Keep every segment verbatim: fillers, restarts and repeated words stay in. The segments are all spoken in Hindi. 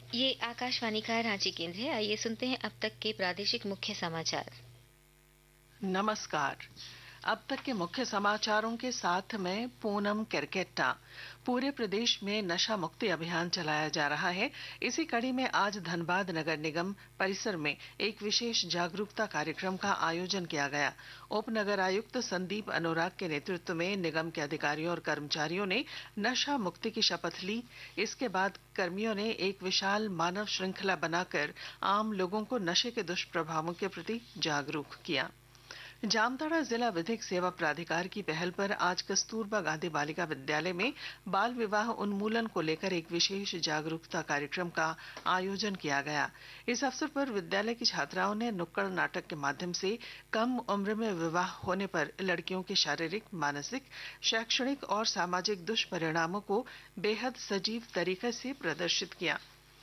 ये आकाशवाणी का रांची केंद्र है। आइए सुनते हैं अब तक के प्रादेशिक मुख्य समाचार। नमस्कार। अब तक के मुख्य समाचारों के साथ में पूनम केरकेट्टा। पूरे प्रदेश में नशा मुक्ति अभियान चलाया जा रहा है। इसी कड़ी में आज धनबाद नगर निगम परिसर में एक विशेष जागरूकता कार्यक्रम का आयोजन किया गया। उप नगर आयुक्त संदीप अनुराग के नेतृत्व में निगम के अधिकारियों और कर्मचारियों ने नशा मुक्ति की शपथ ली। इसके बाद कर्मियों ने एक विशाल मानव श्रृंखला बनाकर आम लोगों को नशे के दुष्प्रभावों के प्रति जागरूक किया। जामताड़ा जिला विधिक सेवा प्राधिकार की पहल पर आज कस्तूरबा गांधी बालिका विद्यालय में बाल विवाह उन्मूलन को लेकर एक विशेष जागरूकता कार्यक्रम का आयोजन किया गया। इस अवसर पर विद्यालय की छात्राओं ने नुक्कड़ नाटक के माध्यम से कम उम्र में विवाह होने पर लड़कियों के शारीरिक, मानसिक, शैक्षणिक और सामाजिक दुष्परिणामों को बेहद सजीव तरीके से प्रदर्शित किया।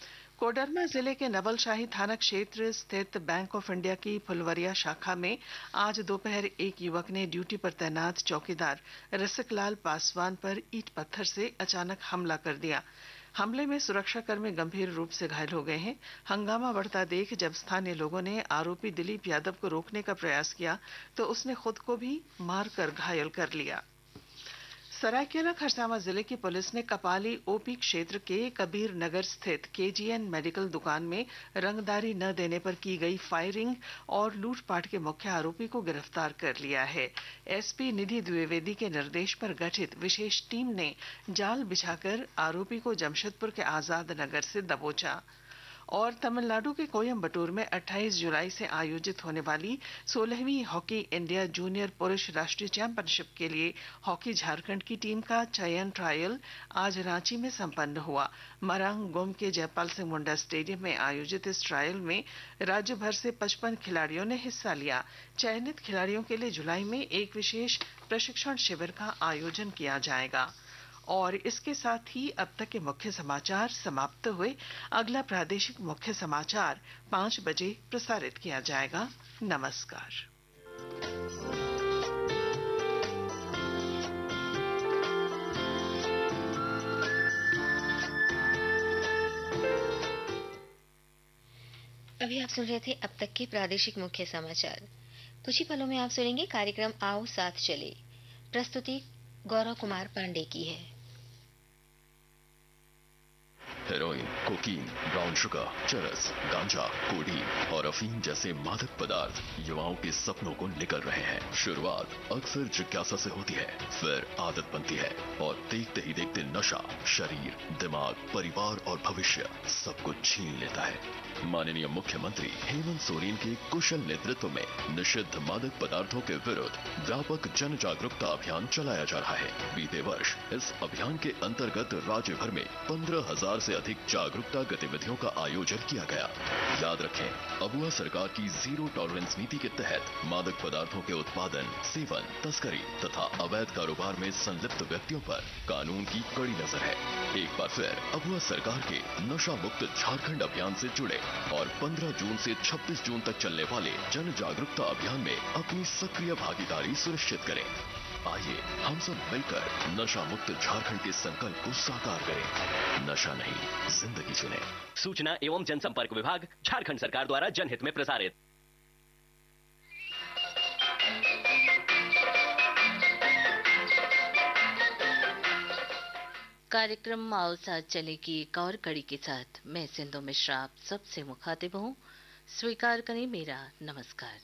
कोडरमा जिले के नवलशाही थाना क्षेत्र स्थित बैंक ऑफ इंडिया की फुलवरिया शाखा में आज दोपहर एक युवक ने ड्यूटी पर तैनात चौकीदार रसिकलाल पासवान पर ईंट पत्थर से अचानक हमला कर दिया। हमले में सुरक्षाकर्मी गंभीर रूप से घायल हो गए हैं। हंगामा बढ़ता देख जब स्थानीय लोगों ने आरोपी दिलीप यादव को रोकने का प्रयास किया तो उसने खुद को भी मारकर घायल कर लिया। सरायकेला खरसावां जिले की पुलिस ने कपाली ओपी क्षेत्र के कबीर नगर स्थित केजीएन मेडिकल दुकान में रंगदारी न देने पर की गई फायरिंग और लूटपाट के मुख्य आरोपी को गिरफ्तार कर लिया है। एसपी निधि द्विवेदी के निर्देश पर गठित विशेष टीम ने जाल बिछाकर आरोपी को जमशेदपुर के आजाद नगर से दबोचा। और तमिलनाडु के कोयम्बटूर में अट्ठाईस जुलाई से आयोजित होने वाली सोलहवीं हॉकी इंडिया जूनियर पुरुष राष्ट्रीय चैंपियनशिप के लिए हॉकी झारखंड की टीम का चयन ट्रायल आज रांची में संपन्न हुआ। मरांग गोम के जयपाल सिंह मुंडा स्टेडियम में आयोजित इस ट्रायल में राज्य भर से पचपन खिलाड़ियों ने हिस्सा लिया। चयनित खिलाड़ियों के लिए जुलाई में एक विशेष प्रशिक्षण शिविर का आयोजन किया जाएगा। और इसके साथ ही अब तक के मुख्य समाचार समाप्त हुए। अगला प्रादेशिक मुख्य समाचार पाँच बजे प्रसारित किया जाएगा। नमस्कार। अभी आप सुन रहे थे अब तक के प्रादेशिक मुख्य समाचार। कुछ ही पलों में आप सुनेंगे कार्यक्रम आओ साथ चले। प्रस्तुति गौरव कुमार पांडे की है। हेरोइन, कोकीन, ब्राउन शुगर, चरस, गांजा, कोडीन और अफीम जैसे मादक पदार्थ युवाओं के सपनों को निकल रहे हैं। शुरुआत अक्सर जिज्ञासा से होती है, फिर आदत बनती है और देखते ही देखते नशा शरीर, दिमाग, परिवार और भविष्य सब कुछ छीन लेता है। माननीय मुख्यमंत्री हेमंत सोरेन के कुशल नेतृत्व में निषिद्ध मादक पदार्थों के विरुद्ध व्यापक जन जागरूकता अभियान चलाया जा रहा है। बीते वर्ष इस अभियान के अंतर्गत राज्य भर में पंद्रह हजार से अधिक जागरूकता गतिविधियों का आयोजन किया गया। याद रखें, अबुआ सरकार की जीरो टॉलरेंस नीति के तहत मादक पदार्थों के उत्पादन, सेवन, तस्करी तथा अवैध कारोबार में संलिप्त व्यक्तियों पर कानून की कड़ी नजर है। एक बार फिर अबुआ सरकार के नशा मुक्त झारखंड अभियान से जुड़े और पंद्रह जून से छब्बीस जून तक चलने वाले जन जागरूकता अभियान में अपनी सक्रिय भागीदारी सुनिश्चित करें। आइए हम सब मिलकर नशा मुक्त झारखंड के संकल्प को साकार करें। नशा नहीं, जिंदगी चुने। सूचना एवं जनसंपर्क विभाग, झारखंड सरकार द्वारा जनहित में प्रसारित। कार्यक्रम आओ साथ चले की एक और कड़ी के साथ मैं सिंधु मिश्रा आप सबसे मुखातिब हूँ। स्वीकार करें मेरा नमस्कार।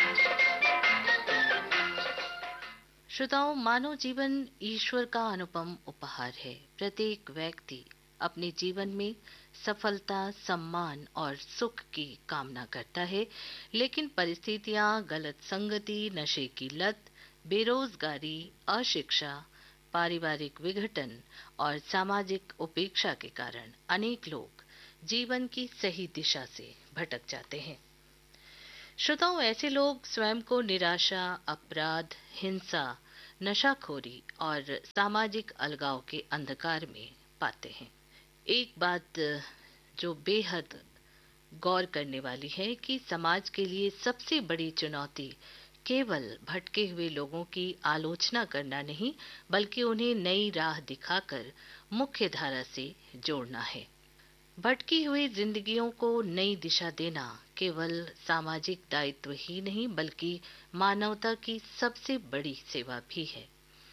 श्रोताओं, मानव जीवन ईश्वर का अनुपम उपहार है। प्रत्येक व्यक्ति अपने जीवन में सफलता, सम्मान और सुख की कामना करता है, लेकिन परिस्थितियां, गलत संगति, नशे की लत, बेरोजगारी, अशिक्षा, पारिवारिक विघटन और सामाजिक उपेक्षा के कारण अनेक लोग जीवन की सही दिशा से भटक जाते हैं। श्रोताओं, ऐसे लोग स्वयं को निराशा, अपराध, हिंसा, नशाखोरी और सामाजिक अलगाव के अंधकार में पाते हैं। एक बात जो बेहद गौर करने वाली है कि समाज के लिए सबसे बड़ी चुनौती केवल भटके हुए लोगों की आलोचना करना नहीं, बल्कि उन्हें नई राह दिखाकर मुख्य धारा से जोड़ना है। भटकी हुई जिंदगियों को नई दिशा देना केवल सामाजिक दायित्व ही नहीं बल्कि मानवता की सबसे बड़ी सेवा भी है।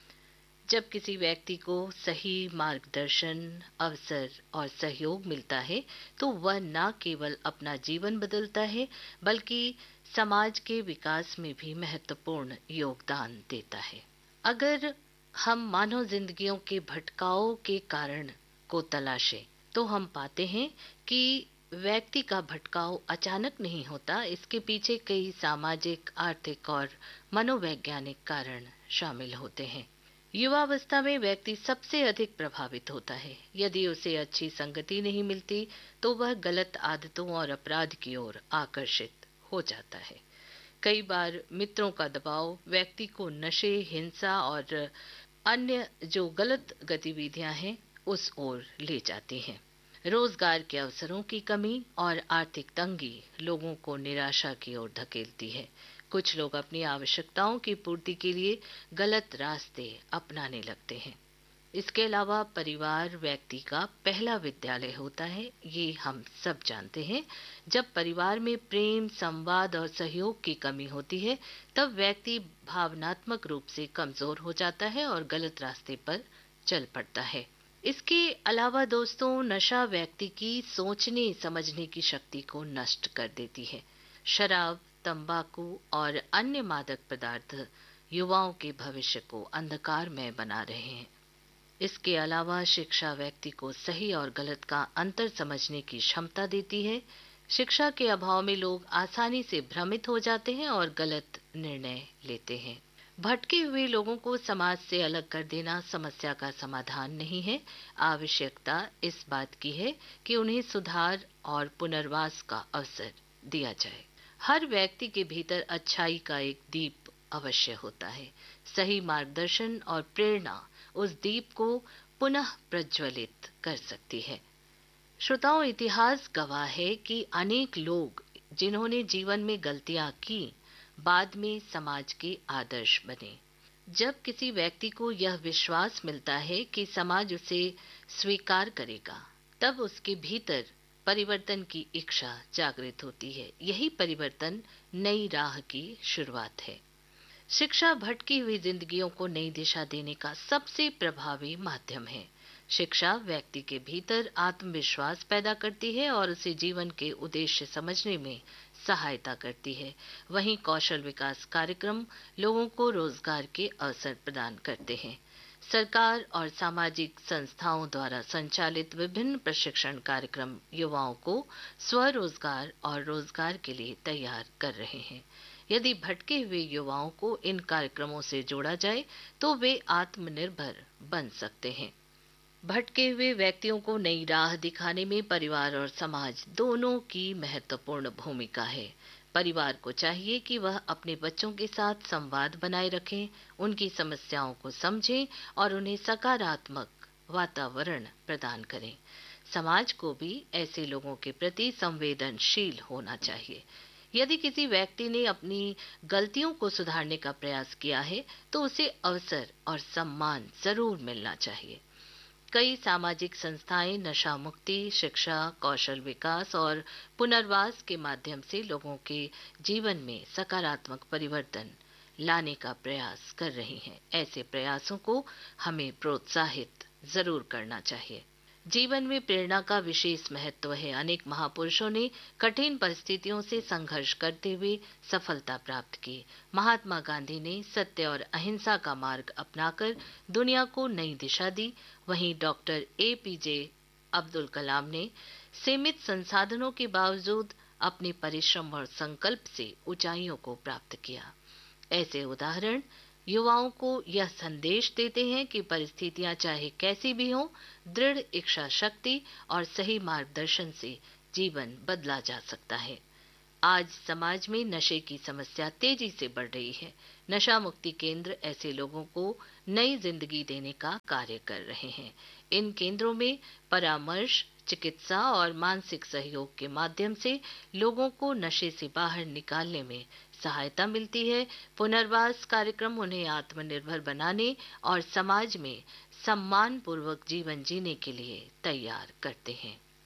जब किसी व्यक्ति को सही मार्गदर्शन, अवसर और सहयोग मिलता है तो वह न केवल अपना जीवन बदलता है बल्कि समाज के विकास में भी महत्वपूर्ण योगदान देता है। अगर हम मानव जिंदगियों के भटकाव के कारण को तलाशें तो हम पाते हैं कि व्यक्ति का भटकाव अचानक नहीं होता। इसके पीछे कई सामाजिक, आर्थिक और मनोवैज्ञानिक कारण शामिल होते हैं। युवावस्था में व्यक्ति सबसे अधिक प्रभावित होता है। यदि उसे अच्छी संगति नहीं मिलती तो वह गलत आदतों और अपराध की ओर आकर्षित हो जाता है। कई बार मित्रों का दबाव व्यक्ति को नशे, हिंसा और अन्य जो गलत गतिविधियां हैं उस ओर ले जाती हैं। रोजगार के अवसरों की कमी और आर्थिक तंगी लोगों को निराशा की ओर धकेलती है। कुछ लोग अपनी आवश्यकताओं की पूर्ति के लिए गलत रास्ते अपनाने लगते हैं। इसके अलावा परिवार व्यक्ति का पहला विद्यालय होता है, ये हम सब जानते हैं। जब परिवार में प्रेम, संवाद और सहयोग की कमी होती है तब व्यक्ति भावनात्मक रूप से कमजोर हो जाता है और गलत रास्ते पर चल पड़ता है। इसके अलावा दोस्तों, नशा व्यक्ति की सोचने समझने की शक्ति को नष्ट कर देती है। शराब, तंबाकू और अन्य मादक पदार्थ युवाओं के भविष्य को अंधकारमय बना रहे हैं। इसके अलावा शिक्षा व्यक्ति को सही और गलत का अंतर समझने की क्षमता देती है। शिक्षा के अभाव में लोग आसानी से भ्रमित हो जाते हैं और गलत निर्णय लेते हैं। भटके हुए लोगों को समाज से अलग कर देना समस्या का समाधान नहीं है। आवश्यकता इस बात की है कि उन्हें सुधार और पुनर्वास का अवसर दिया जाए। हर व्यक्ति के भीतर अच्छाई का एक दीप अवश्य होता है। सही मार्गदर्शन और प्रेरणा उस दीप को पुनः प्रज्वलित कर सकती है। श्रोताओं, इतिहास गवाह है कि अनेक लोग जिन्होंने जीवन में गलतियां की बाद में समाज के आदर्श बने। जब किसी व्यक्ति को यह विश्वास मिलता है कि समाज उसे स्वीकार करेगा तब उसके भीतर परिवर्तन की इच्छा जागृत होती है। यही परिवर्तन नई राह की शुरुआत है। शिक्षा भटकी हुई जिंदगियों को नई दिशा देने का सबसे प्रभावी माध्यम है। शिक्षा व्यक्ति के भीतर आत्मविश्वास पैदा करती है और उसे जीवन के उद्देश्य समझने में सहायता करती है। वहीं कौशल विकास कार्यक्रम लोगों को रोजगार के अवसर प्रदान करते हैं। सरकार और सामाजिक संस्थाओं द्वारा संचालित विभिन्न प्रशिक्षण कार्यक्रम युवाओं को स्वरोजगार और रोजगार के लिए तैयार कर रहे हैं। यदि भटके हुए युवाओं को इन कार्यक्रमों से जोड़ा जाए तो वे आत्मनिर्भर बन सकते हैं। भटके हुए व्यक्तियों को नई राह दिखाने में परिवार और समाज दोनों की महत्वपूर्ण भूमिका है। परिवार को चाहिए कि वह अपने बच्चों के साथ संवाद बनाए रखें, उनकी समस्याओं को समझें और उन्हें सकारात्मक वातावरण प्रदान करें। समाज को भी ऐसे लोगों के प्रति संवेदनशील होना चाहिए। यदि किसी व्यक्ति ने अपनी गलतियों को सुधारने का प्रयास किया है तो उसे अवसर और सम्मान जरूर मिलना चाहिए। कई सामाजिक संस्थाएं नशा मुक्ति, शिक्षा, कौशल विकास और पुनर्वास के माध्यम से लोगों के जीवन में सकारात्मक परिवर्तन लाने का प्रयास कर रही हैं। ऐसे प्रयासों को हमें प्रोत्साहित जरूर करना चाहिए। जीवन में प्रेरणा का विशेष महत्व है। अनेक महापुरुषों ने कठिन परिस्थितियों से संघर्ष करते हुए सफलता प्राप्त की। महात्मा गांधी ने सत्य और अहिंसा का मार्ग अपनाकर दुनिया को नई दिशा दी। वहीं डॉक्टर ए पी जे अब्दुल कलाम ने सीमित संसाधनों के बावजूद अपने परिश्रम और संकल्प से ऊंचाइयों को प्राप्त किया। ऐसे उदाहरण युवाओं को यह संदेश देते हैं कि परिस्थितियां चाहे कैसी भी हों, दृढ़ इच्छा शक्ति और सही मार्गदर्शन से जीवन बदला जा सकता है। आज समाज में नशे की समस्या तेजी से बढ़ रही है। नशा मुक्ति केंद्र ऐसे लोगों को नई जिंदगी देने का कार्य कर रहे हैं। इन केंद्रों में परामर्श, चिकित्सा और मानसिक सहयोग के माध्यम से लोगों को नशे से बाहर निकालने में सहायता मिलती है। पुनर्वास कार्यक्रम उन्हें आत्मनिर्भर बनाने और समाज में सम्मान पूर्वक जीवन जीने के लिए तैयार करते हैं।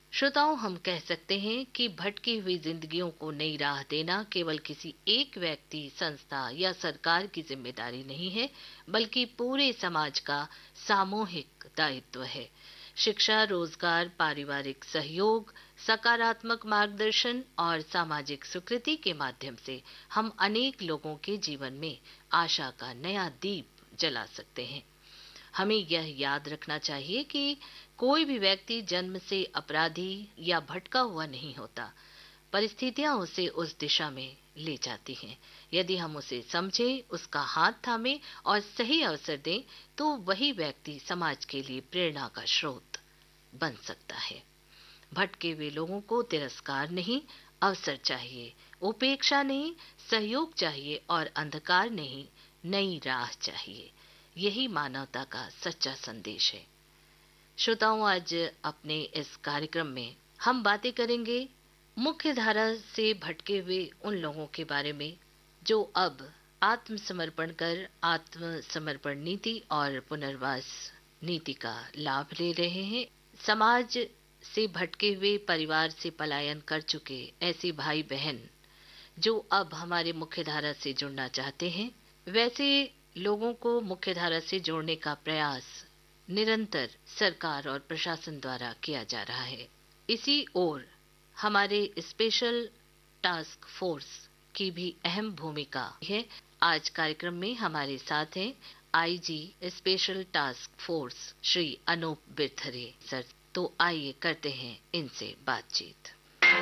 श्रोताओं, हम कह सकते हैं कि भटकी हुई जिंदगियों को नई राह देना केवल किसी एक व्यक्ति, संस्था या सरकार की जिम्मेदारी नहीं है, बल्कि पूरे समाज का सामूहिक दायित्व है। शिक्षा, रोजगार, पारिवारिक सहयोग, सकारात्मक मार्गदर्शन और सामाजिक स्वीकृति के माध्यम से हम अनेक लोगों के जीवन में आशा का नया दीप जला सकते हैं। हमें यह याद रखना चाहिए कि कोई भी व्यक्ति जन्म से अपराधी या भटका हुआ नहीं होता। परिस्थितियां उसे उस दिशा में ले जाती हैं। यदि हम उसे समझें, उसका हाथ थामें और सही अवसर दें, तो वही व्यक्ति समाज के लिए प्रेरणा का स्रोत बन सकता है। भटके हुए लोगों को तिरस्कार नहीं, अवसर चाहिए, उपेक्षा नहीं, सहयोग चाहिए और अंधकार नहीं, नई राह चाहिए। यही मानवता का सच्चा संदेश है। श्रोताओं, आज अपने इस कार्यक्रम में हम बातें करेंगे मुख्य धारा से भटके हुए उन लोगों के बारे में जो अब आत्मसमर्पण कर आत्मसमर्पण नीति और पुनर्वास नीति का लाभ ले रहे हैं। समाज से भटके हुए, परिवार से पलायन कर चुके ऐसे भाई बहन जो अब हमारे मुख्य धारा से जुड़ना चाहते हैं, वैसे लोगों को मुख्य धारा से जोड़ने का प्रयास निरंतर सरकार और प्रशासन द्वारा किया जा रहा है। इसी ओर हमारे स्पेशल टास्क फोर्स की भी अहम भूमिका है। आज कार्यक्रम में हमारे साथ हैं IG special task force Shri Anoop Birthare sir. तो आइए करते हैं इनसे बातचीत।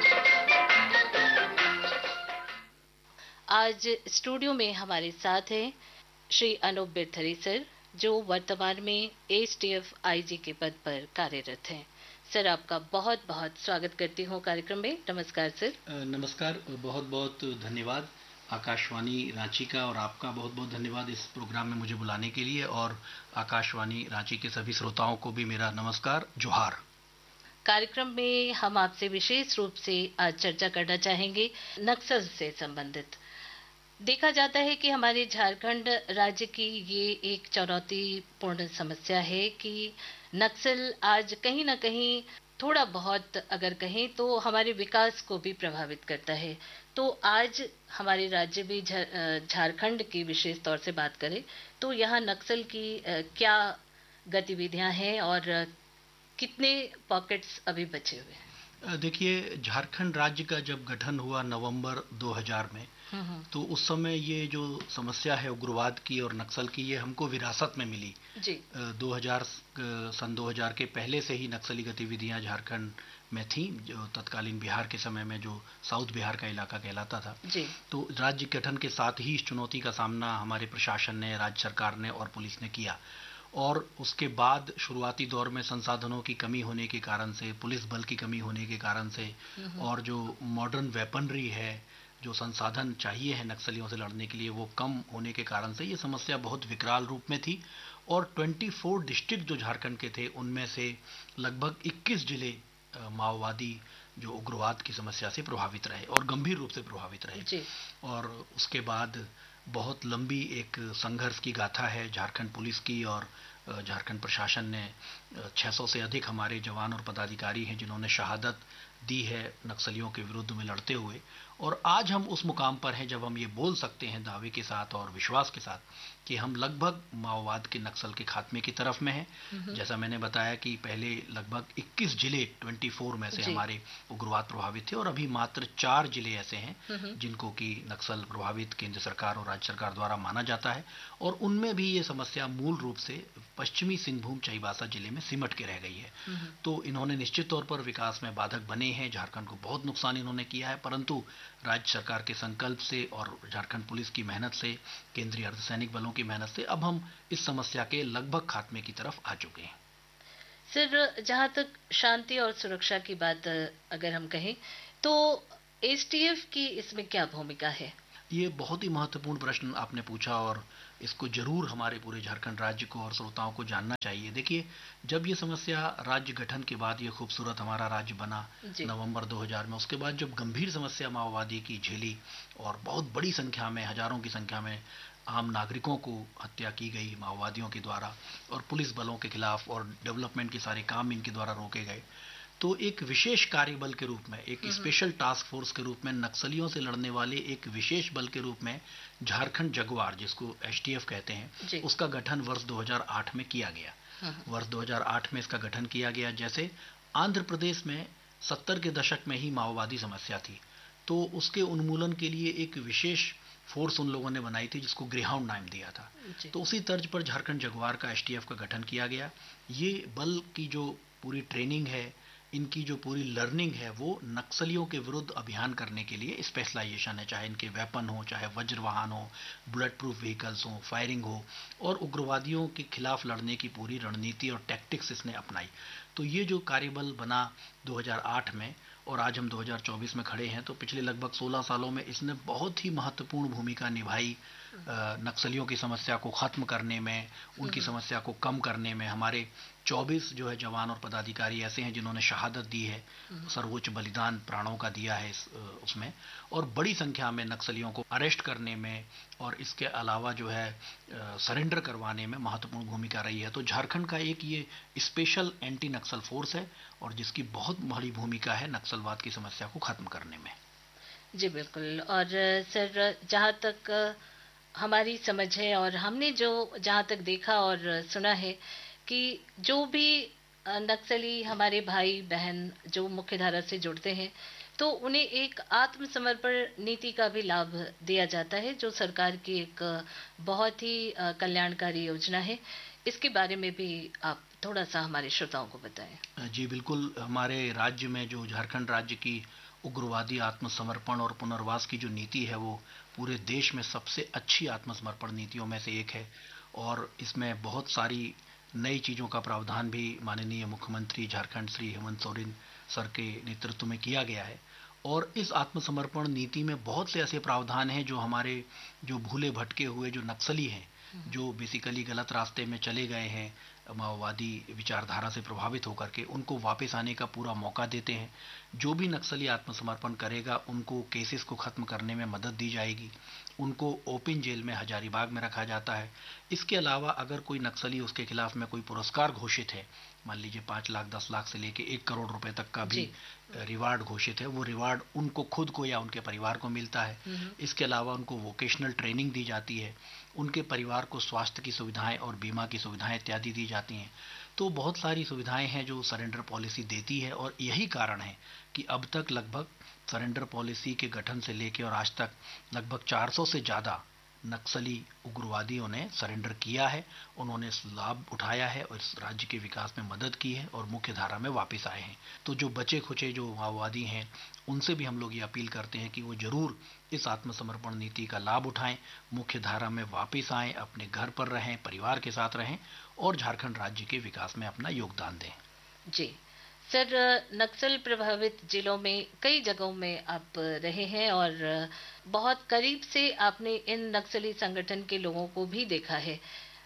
आज स्टूडियो में हमारे साथ हैं श्री अनूप बिरथरे सर, जो वर्तमान में एसटीएफ आईजी के पद पर कार्यरत हैं। सर, आपका बहुत बहुत स्वागत करती हूँ कार्यक्रम में। नमस्कार सर। नमस्कार, बहुत बहुत धन्यवाद आकाशवाणी रांची का, और आपका बहुत बहुत धन्यवाद इस प्रोग्राम में मुझे बुलाने के लिए, और आकाशवाणी रांची के सभी श्रोताओं को भी मेरा नमस्कार, जोहार। कार्यक्रम में हम आपसे विशेष रूप से आज चर्चा करना चाहेंगे नक्सल से संबंधित। देखा जाता है कि हमारे झारखंड राज्य की ये एक चुनौतीपूर्ण समस्या है कि नक्सल आज कहीं ना कहीं थोड़ा बहुत अगर कहें तो हमारे विकास को भी प्रभावित करता है। तो आज हमारे राज्य में झारखंड की विशेष तौर से बात करें तो यहाँ नक्सल की क्या गतिविधियां हैं और कितने पॉकेट्स अभी बचे हुए हैं? देखिए, झारखंड राज्य का जब गठन हुआ नवंबर दो हज़ार में, तो उस समय ये जो समस्या है उग्रवाद की और नक्सल की, ये हमको विरासत में मिली जी। दो हज़ार सन दो हज़ार के पहले से ही नक्सली गतिविधियां झारखंड में थी, जो तत्कालीन बिहार के समय में जो साउथ बिहार का इलाका कहलाता था जी। तो राज्य गठन के साथ ही इस चुनौती का सामना हमारे प्रशासन ने, राज्य सरकार ने और पुलिस ने किया। और उसके बाद शुरुआती दौर में संसाधनों की कमी होने के कारण से, पुलिस बल की कमी होने के कारण से, और जो मॉडर्न वेपनरी है, जो संसाधन चाहिए है नक्सलियों से लड़ने के लिए, वो कम होने के कारण से ये समस्या बहुत विकराल रूप में थी। और चौबीस डिस्ट्रिक्ट जो झारखंड के थे, उनमें से लगभग इक्कीस जिले माओवादी जो उग्रवाद की समस्या से प्रभावित रहे और गंभीर रूप से प्रभावित रहे जी। और उसके बाद बहुत लंबी एक संघर्ष की गाथा है झारखंड पुलिस की, और झारखंड प्रशासन ने छह सौ से अधिक हमारे जवान और पदाधिकारी हैं जिन्होंने शहादत दी है नक्सलियों के विरुद्ध में लड़ते हुए। और आज हम उस मुकाम पर हैं जब हम ये बोल सकते हैं दावे के साथ और विश्वास के साथ कि हम लगभग माओवाद के नक्सल के खात्मे की तरफ में हैं। जैसा मैंने बताया कि पहले लगभग इक्कीस जिले चौबीस में से हमारे उग्रवाद प्रभावित थे, और अभी मात्र चार जिले ऐसे हैं जिनको कि नक्सल प्रभावित केंद्र सरकार और राज्य सरकार द्वारा माना जाता है। और उनमें भी ये समस्या मूल रूप से पश्चिमी सिंहभूम चाईबासा जिले में सिमट के रह गई है। तो इन्होंने निश्चित तौर पर विकास में बाधक बने हैं, झारखंड को बहुत नुकसान इन्होंने किया है, परंतु राज्य सरकार के संकल्प से और झारखंड पुलिस की मेहनत से, केंद्रीय अर्धसैनिक बलों की मेहनत से अब हम इस समस्या के लगभग खात्मे की तरफ आ चुके हैं। सर, जहां तक शांति और सुरक्षा की बात अगर हम कहें तो एसटीएफ की इसमें क्या भूमिका है? ये बहुत ही महत्वपूर्ण प्रश्न आपने पूछा, और इसको जरूर हमारे पूरे झारखंड राज्य को और श्रोताओं को जानना चाहिए। देखिए, जब ये समस्या राज्य गठन के बाद ये खूबसूरत हमारा राज्य बना नवंबर दो हज़ार में, उसके बाद जब गंभीर समस्या माओवादी की झेली और बहुत बड़ी संख्या में, हजारों की संख्या में आम नागरिकों को हत्या की गई माओवादियों के द्वारा, और पुलिस बलों के खिलाफ और डेवलपमेंट के सारे काम इनके द्वारा रोके गए, तो एक विशेष कार्यबल के रूप में, एक स्पेशल टास्क फोर्स के रूप में, नक्सलियों से लड़ने वाले एक विशेष बल के रूप में झारखंड जगुआर, जिसको एच टी एफ कहते हैं, उसका गठन वर्ष दो हज़ार आठ में किया गया। वर्ष दो हज़ार आठ में इसका गठन किया गया। जैसे आंध्र प्रदेश में सत्तर के दशक में ही माओवादी समस्या थी, तो उसके उन्मूलन के लिए एक विशेष फोर्स उन लोगों ने बनाई थी जिसको ग्रेहाउंड नाम दिया था। तो उसी तर्ज पर झारखंड जगुआर का एच टी एफ का गठन किया गया। ये बल की जो पूरी ट्रेनिंग है, इनकी जो पूरी लर्निंग है, वो नक्सलियों के विरुद्ध अभियान करने के लिए स्पेशलाइजेशन है, चाहे इनके वेपन हो, चाहे वज्र वाहन हो, बुलेट प्रूफ व्हीकल्स हो, फायरिंग हो, और उग्रवादियों के खिलाफ लड़ने की पूरी रणनीति और टैक्टिक्स इसने अपनाई। तो ये जो कार्यबल बना दो हज़ार आठ में और आज हम दो हज़ार चौबीस में खड़े हैं, तो पिछले लगभग सोलह सालों में इसने बहुत ही महत्वपूर्ण भूमिका निभाई नक्सलियों की समस्या को खत्म करने में, उनकी समस्या को कम करने में। हमारे चौबीस जो है जवान और पदाधिकारी ऐसे हैं जिन्होंने शहादत दी है, सर्वोच्च बलिदान प्राणों का दिया है इस, उसमें, और बड़ी संख्या में नक्सलियों को अरेस्ट करने में और इसके अलावा जो है सरेंडर करवाने में महत्वपूर्ण भूमिका रही है। तो झारखंड का एक ये स्पेशल एंटी नक्सल फोर्स है और जिसकी बहुत बड़ी भूमिका है नक्सलवाद की समस्या को खत्म करने में। जी बिल्कुल। और सर, जहाँ तक हमारी समझ है और हमने जो जहाँ तक देखा और सुना है कि जो भी नक्सली हमारे भाई बहन जो मुख्य धारा से जुड़ते हैं, तो उन्हें एक आत्मसमर्पण नीति का भी लाभ दिया जाता है, जो सरकार की एक बहुत ही कल्याणकारी योजना है। इसके बारे में भी आप थोड़ा सा हमारे श्रोताओं को बताएं। जी बिल्कुल। हमारे राज्य में जो झारखंड राज्य की उग्रवादी आत्मसमर्पण और पुनर्वास की जो नीति है, वो पूरे देश में सबसे अच्छी आत्मसमर्पण नीतियों में से एक है और इसमें बहुत सारी नई चीज़ों का प्रावधान भी माननीय मुख्यमंत्री झारखंड श्री हेमंत सोरेन सर के नेतृत्व में किया गया है। और इस आत्मसमर्पण नीति में बहुत से ऐसे प्रावधान हैं जो हमारे जो भूले भटके हुए जो नक्सली हैं, जो बेसिकली गलत रास्ते में चले गए हैं, माओवादी विचारधारा से प्रभावित होकर के, उनको वापस आने का पूरा मौका देते हैं। जो भी नक्सली आत्मसमर्पण करेगा उनको केसेस को ख़त्म करने में मदद दी जाएगी, उनको ओपन जेल में हजारीबाग में रखा जाता है। इसके अलावा अगर कोई नक्सली, उसके खिलाफ में कोई पुरस्कार घोषित है, मान लीजिए पाँच लाख दस लाख से लेके एक करोड़ रुपए तक का भी रिवार्ड घोषित है, वो रिवार्ड उनको खुद को या उनके परिवार को मिलता है। इसके अलावा उनको वोकेशनल ट्रेनिंग दी जाती है, उनके परिवार को स्वास्थ्य की सुविधाएं और बीमा की सुविधाएं इत्यादि दी जाती हैं। तो बहुत सारी सुविधाएं हैं जो सरेंडर पॉलिसी देती है और यही कारण है कि अब तक लगभग सरेंडर पॉलिसी के गठन से लेकर और आज तक लगभग चार सौ से ज़्यादा नक्सली उग्रवादियों ने सरेंडर किया है, उन्होंने लाभ उठाया है और इस राज्य के विकास में मदद की है और मुख्य धारा में वापस आए हैं। तो जो बचे खुचे जो माओवादी हैं, उनसे भी हम लोग ये अपील करते हैं कि वो जरूर इस आत्मसमर्पण नीति का लाभ उठाएं, मुख्य धारा में वापस आएं, अपने घर पर रहें, परिवार के साथ रहें और झारखंड राज्य के विकास में अपना योगदान दें। जी सर, नक्सल प्रभावित जिलों में कई जगहों में आप रहे हैं और बहुत करीब से आपने इन नक्सली संगठन के लोगों को भी देखा है।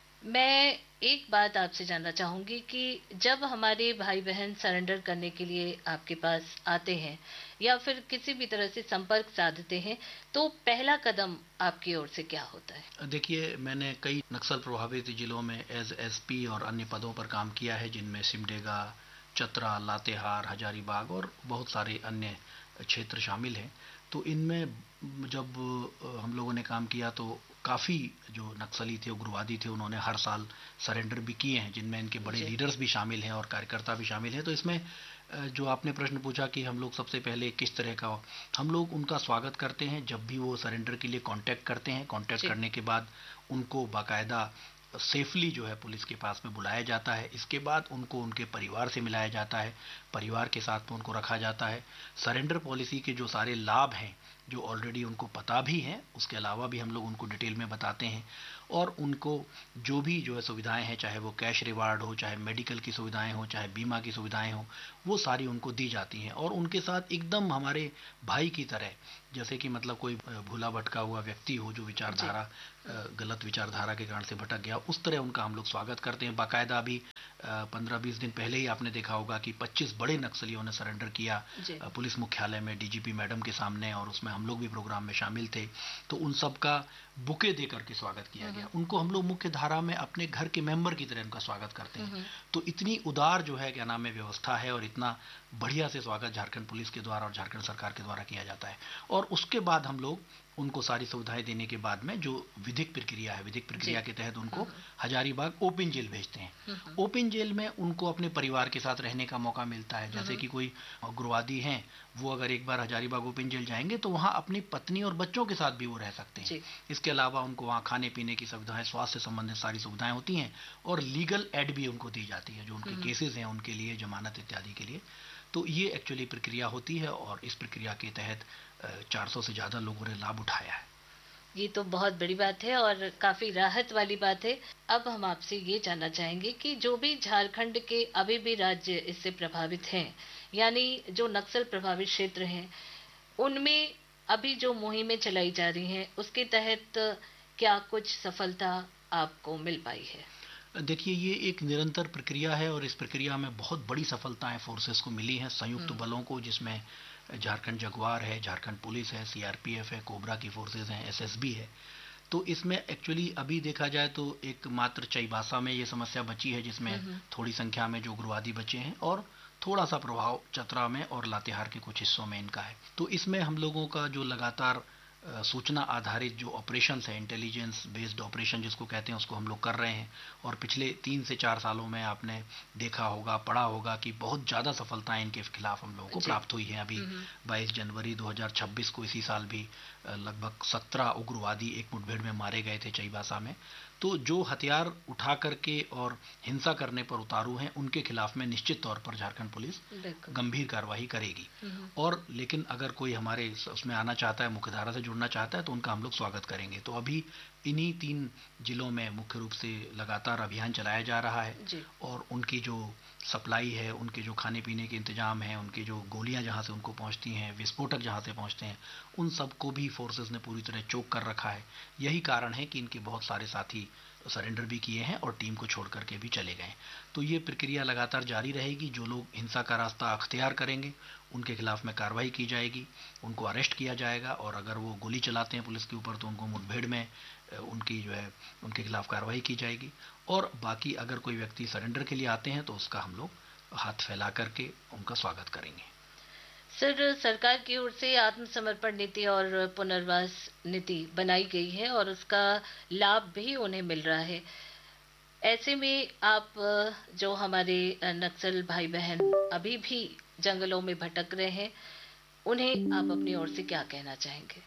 मैं एक बात आपसे जानना चाहूंगी कि जब हमारे भाई बहन सरेंडर करने के लिए आपके पास आते हैं या फिर किसी भी तरह से संपर्क साधते हैं, तो पहला कदम आपकी ओर से क्या होता है? देखिए, मैंने कई नक्सल प्रभावित जिलों में एज एसपी और अन्य पदों पर काम किया है, जिनमें सिमडेगा, चतरा, लातेहार, हजारीबाग और बहुत सारे अन्य क्षेत्र शामिल हैं। तो इनमें जब हम लोगों ने काम किया तो काफ़ी जो नक्सली थे, उग्रवादी थे, उन्होंने हर साल सरेंडर भी किए हैं, जिनमें इनके बड़े लीडर्स भी शामिल हैं और कार्यकर्ता भी शामिल हैं। तो इसमें जो आपने प्रश्न पूछा कि हम लोग सबसे पहले किस तरह का, हम लोग उनका स्वागत करते हैं जब भी वो सरेंडर के लिए कांटेक्ट करते हैं। कांटेक्ट करने के बाद उनको बाकायदा सेफली जो है पुलिस के पास में बुलाया जाता है। इसके बाद उनको उनके परिवार से मिलाया जाता है, परिवार के साथ में उनको रखा जाता है। सरेंडर पॉलिसी के जो सारे लाभ हैं जो ऑलरेडी उनको पता भी हैं, उसके अलावा भी हम लोग उनको डिटेल में बताते हैं और उनको जो भी जो है सुविधाएं हैं, चाहे वो कैश रिवार्ड हो, चाहे मेडिकल की सुविधाएं हो, चाहे बीमा की सुविधाएं हो, वो सारी उनको दी जाती हैं। और उनके साथ एकदम हमारे भाई की तरह, जैसे कि मतलब कोई भूला भटका हुआ व्यक्ति हो जो विचारधारा गलत विचारधारा के कारण से भटक गया, उस तरह उनका हम लोग स्वागत करते हैं। बाकायदा अभी पंद्रह बीस दिन पहले ही आपने देखा होगा कि पच्चीस बड़े नक्सलियों ने सरेंडर किया पुलिस मुख्यालय में डीजीपी मैडम के सामने, और उसमें हम लोग भी प्रोग्राम में शामिल थे। तो उन सब का बुके दे करके स्वागत किया गया। उनको हम लोग मुख्य धारा में अपने घर के मेंबर की तरह उनका स्वागत करते हैं। तो इतनी उदार जो है क्या नाम है व्यवस्था है और इतना बढ़िया से स्वागत झारखंड पुलिस के द्वारा और झारखंड सरकार के द्वारा किया जाता है। और उसके बाद हम लोग उनको सारी सुविधाएं देने के बाद में जो विधिक प्रक्रिया है, विधिक प्रक्रिया के तहत उनको हजारीबाग ओपन जेल भेजते हैं। ओपन जेल में उनको अपने परिवार के साथ रहने का मौका मिलता है। जैसे कि कोई उग्रवादी हैं, वो अगर एक बार हजारीबाग ओपन जेल जाएंगे तो वहाँ अपनी पत्नी और बच्चों के साथ भी वो रह सकते हैं। इसके अलावा उनको वहाँ खाने पीने की सुविधाएं, स्वास्थ्य से संबंधित सारी सुविधाएं होती हैं और लीगल एड भी उनको दी जाती है, जो उनके केसेस हैं उनके लिए, जमानत इत्यादि के लिए। तो ये एक्चुअली प्रक्रिया होती है और इस प्रक्रिया के तहत चार सौ से ज़्यादा लोगों ने लाभ उठाया है। ये तो बहुत बड़ी बात है और काफी राहत वाली बात है। अब हम आपसे ये जानना चाहेंगे कि जो भी झारखंड के अभी भी राज्य इससे प्रभावित हैं, यानी जो नक्सल प्रभावित क्षेत्र हैं, उनमें अभी जो मुहिमें चलाई जा रही हैं, उसके तहत क्या कुछ सफलता आपको मिल पाई है? देखिए, ये एक निरंतर प्रक्रिया है और इस प्रक्रिया में बहुत बड़ी सफलताएं फोर्सेस को मिली हैं, संयुक्त बलों को, जिसमें झारखंड जगुआर है, झारखंड पुलिस है, सीआरपीएफ है, कोबरा की फोर्सेस हैं, एसएसबी है। तो इसमें एक्चुअली अभी देखा जाए तो एक मात्र चाईबासा में ये समस्या बची है, जिसमें थोड़ी संख्या में जो उग्रवादी बचे हैं और थोड़ा सा प्रभाव चतरा में और लातेहार के कुछ हिस्सों में इनका है। तो इसमें हम लोगों का जो लगातार सूचना आधारित जो ऑपरेशंस है, इंटेलिजेंस बेस्ड ऑपरेशन जिसको कहते हैं, उसको हम लोग कर रहे हैं। और पिछले तीन से चार सालों में आपने देखा होगा, पढ़ा होगा कि बहुत ज़्यादा सफलताएं इनके खिलाफ हम लोगों को प्राप्त हुई हैं। अभी बाईस जनवरी दो हज़ार छब्बीस को इसी साल भी लगभग सत्रह उग्रवादी एक मुठभेड़ में मारे गए थे चाईबासा में। तो जो हथियार उठा करके और हिंसा करने पर उतारू हैं, उनके खिलाफ में निश्चित तौर पर झारखंड पुलिस गंभीर कार्रवाई करेगी। और लेकिन अगर कोई हमारे उसमें आना चाहता है, मुख्यधारा से जुड़ना चाहता है, तो उनका हम लोग स्वागत करेंगे। तो अभी इन्हीं तीन जिलों में मुख्य रूप से लगातार अभियान चलाया जा रहा है और उनकी जो सप्लाई है, उनके जो खाने पीने के इंतजाम हैं, उनकी जो गोलियां जहां से उनको पहुंचती हैं, विस्फोटक जहां से पहुंचते हैं, उन सब को भी फोर्सेस ने पूरी तरह चोक कर रखा है। यही कारण है कि इनके बहुत सारे साथी सरेंडर भी किए हैं और टीम को छोड़ करके भी चले गए। तो ये प्रक्रिया लगातार जारी रहेगी। जो लोग हिंसा का रास्ता अख्तियार करेंगे उनके खिलाफ में कार्रवाई की जाएगी, उनको अरेस्ट किया जाएगा और अगर वो गोली चलाते हैं पुलिस के ऊपर तो उनको मुठभेड़ में उनकी जो है उनके खिलाफ कार्रवाई की जाएगी। और बाकी अगर कोई व्यक्ति सरेंडर के लिए आते हैं तो उसका हम लोग हाथ फैला करके उनका स्वागत करेंगे। सर, सरकार की ओर से आत्मसमर्पण नीति और पुनर्वास नीति बनाई गई है और उसका लाभ भी उन्हें मिल रहा है। ऐसे में आप जो हमारे नक्सल भाई बहन अभी भी जंगलों में भटक रहे हैं, उन्हें आप अपनी ओर से क्या कहना चाहेंगे?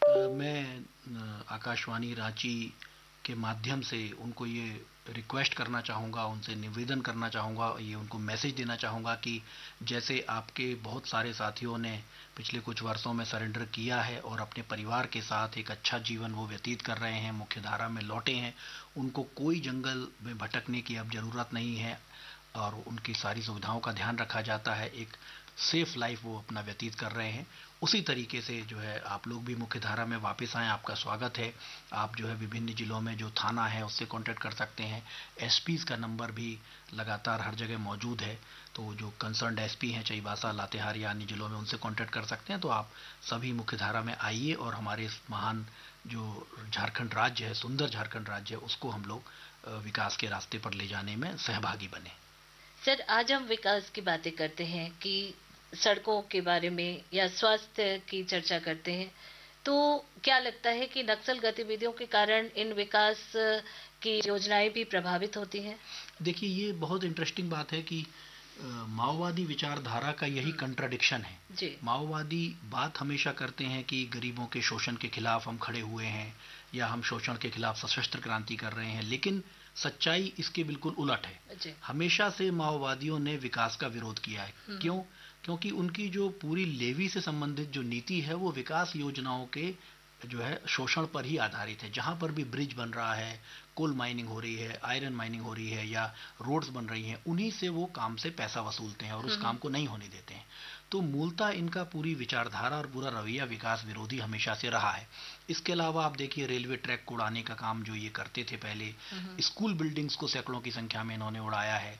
मैं आकाशवाणी रांची के माध्यम से उनको ये रिक्वेस्ट करना चाहूँगा, उनसे निवेदन करना चाहूँगा, ये उनको मैसेज देना चाहूँगा कि जैसे आपके बहुत सारे साथियों ने पिछले कुछ वर्षों में सरेंडर किया है और अपने परिवार के साथ एक अच्छा जीवन वो व्यतीत कर रहे हैं, मुख्यधारा में लौटे हैं, उनको कोई जंगल में भटकने की अब ज़रूरत नहीं है और उनकी सारी सुविधाओं का ध्यान रखा जाता है, एक सेफ लाइफ वो अपना व्यतीत कर रहे हैं। उसी तरीके से जो है आप लोग भी मुख्य धारा में वापस आएँ, आपका स्वागत है। आप जो है विभिन्न जिलों में जो थाना है उससे कांटेक्ट कर सकते हैं। एसपीज़ का नंबर भी लगातार हर जगह मौजूद है, तो जो कंसर्न्ड एसपी हैं चाईबासा, लातेहार या अन्य जिलों में, उनसे कांटेक्ट कर सकते हैं। तो आप सभी मुख्य धारा में आइए और हमारे इस महान जो झारखंड राज्य है, सुंदर झारखंड राज्य है, उसको हम लोग विकास के रास्ते पर ले जाने में सहभागी बने। सर, आज हम विकास की बातें करते हैं कि सड़कों के बारे में या स्वास्थ्य की चर्चा करते हैं, तो क्या लगता है कि नक्सल गतिविधियों के कारण इन विकास की योजनाएं भी प्रभावित होती हैं? देखिए, ये बहुत इंटरेस्टिंग बात है कि माओवादी विचारधारा का यही कंट्राडिक्शन है। माओवादी बात हमेशा करते हैं कि गरीबों के शोषण के खिलाफ हम खड़े हुए हैं या हम शोषण के खिलाफ सशस्त्र क्रांति कर रहे हैं, लेकिन सच्चाई इसके बिल्कुल उलट है। हमेशा से माओवादियों ने विकास का विरोध किया है। क्यों? क्योंकि उनकी जो पूरी लेवी से संबंधित जो नीति है वो विकास योजनाओं के जो है शोषण पर ही आधारित है। जहां पर भी ब्रिज बन रहा है, कोल माइनिंग हो रही है, आयरन माइनिंग हो रही है या रोड्स बन रही हैं, उन्हीं से वो काम से पैसा वसूलते हैं और उस काम को नहीं होने देते हैं। तो मूलतः इनका पूरी विचारधारा और पूरा रवैया विकास विरोधी हमेशा से रहा है। इसके अलावा आप देखिए, रेलवे ट्रैक को उड़ाने का काम जो ये करते थे पहले, स्कूल बिल्डिंग्स को सैकड़ों की संख्या में इन्होंने उड़ाया है,